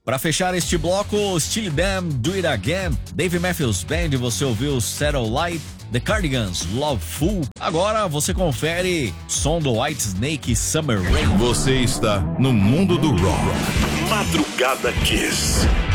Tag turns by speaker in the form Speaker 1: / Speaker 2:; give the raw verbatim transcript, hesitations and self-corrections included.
Speaker 1: Pra fechar este bloco, Steely Dan, Do It Again, Dave Matthews Band, você ouviu Satellite, The Cardigans, Loveful. Agora você confere som do Whitesnake, Summer Rain.
Speaker 2: Você está no mundo do rock. Madrugada Kiss.